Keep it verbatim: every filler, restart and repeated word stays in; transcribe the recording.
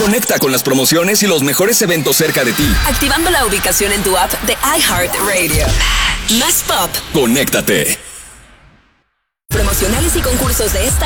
Conecta con las promociones y los mejores eventos cerca de ti. Activando la ubicación en tu app de iHeartRadio. Más pop. Conéctate. Promocionales y concursos de esta